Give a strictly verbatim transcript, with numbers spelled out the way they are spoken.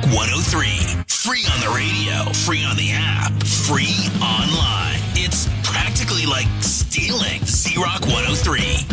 one oh three. Free on the radio, free on the app, free online. It's practically like stealing Z-Rock one oh three.